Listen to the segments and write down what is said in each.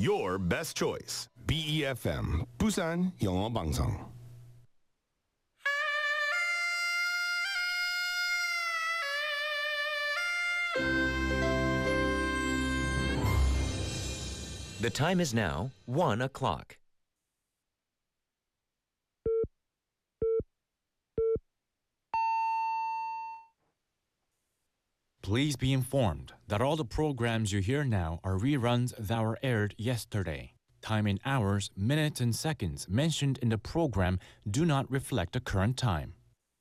your best choice. BEFM 부산 영어 방송. The time is now 1 o'clock. Please be informed that all the programs you hear now are reruns that were aired yesterday. Time in hours, minutes, and seconds mentioned in the program do not reflect the current time.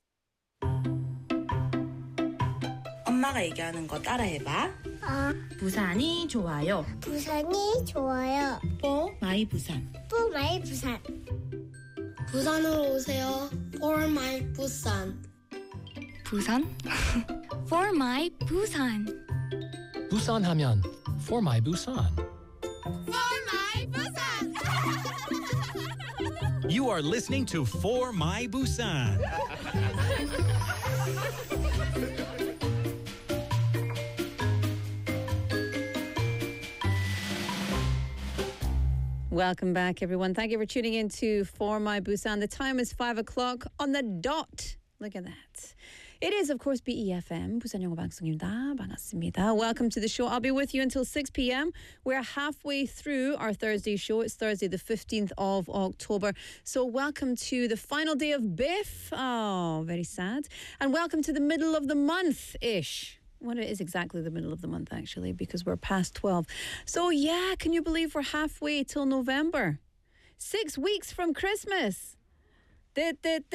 엄마가 얘기하는 거 따라해봐. 부산이 좋아요. 부산이 좋아요. For my 부산. For my 부산. 부산으로 오세요. For my 부산. 부산? For my Busan. 부산 하면 For my Busan. For my 부산. You are listening to For My Busan. Welcome back, everyone. Thank you for tuning in to For My Busan. The time is 5 o'clock on the dot. Look at that. It is, of course, BEFM, 부산 영어 방송입니다. 반갑습니다. Welcome to the show. I'll be with you until 6 p.m. We're halfway through our Thursday show. It's Thursday, the 15th of October. So welcome to the final day of BIF. Oh, very sad. And welcome to the middle of the month-ish. Well, it is exactly the middle of the month, actually, because we're past 12. So, yeah, can you believe we're halfway till November? 6 weeks from Christmas. I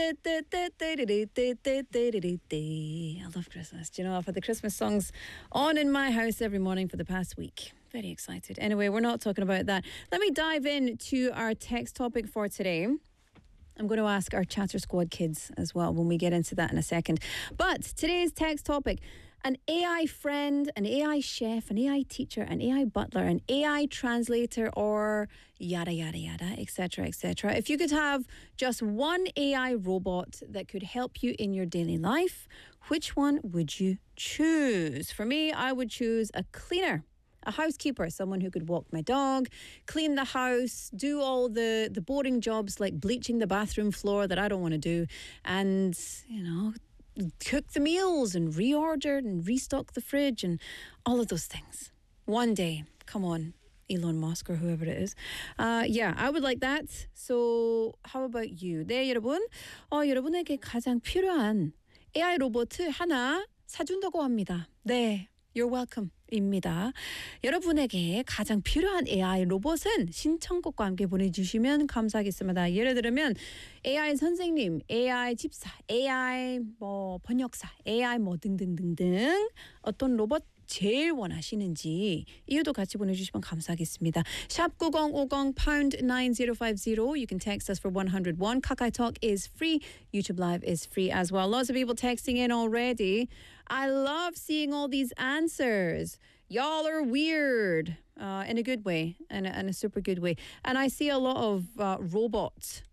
love Christmas. Do you know, I've had the Christmas songs on in my house every morning for the past week. Very excited. Anyway, we're not talking about that. Let me dive into our text topic for today. I'm going to ask our Chatter Squad kids as well when we get into that in a second. But today's text topic, an AI friend, an AI chef, an AI teacher, an AI butler, an AI translator, or yada, yada, yada, etc., etc. If you could have just one AI robot that could help you in your daily life, which one would you choose? For me, I would choose a cleaner. A housekeeper, someone who could walk my dog, clean the house, do all the boring jobs like bleaching the bathroom floor that I don't want to do, and, you know, cook the meals and reorder and restock the fridge and all of those things. One day, come on, Elon Musk or whoever it is. Yeah, I would like that. So how about you? 네, 여러분. 여러분에게 가장 필요한 AI 로봇 하나 사준다고 합니다. 네. You're welcome. 입니다. 여러분에게 가장 필요한 AI 로봇은 신청곡과 함께 보내주시면 감사하겠습니다. 예를 들면 AI 선생님, AI 집사, AI 번역사, AI 등등등등 어떤 로봇 제일 원하시는지 이유도 같이 보내주시면 감사하겠습니다. 샵 9050 pound 9050. You can text us for 101. KakaoTalk is free. YouTube Live is free as well. Lots of people texting in already. I love seeing all these answers. Y'all are weird in a good way and a super good way. And I see a lot of robot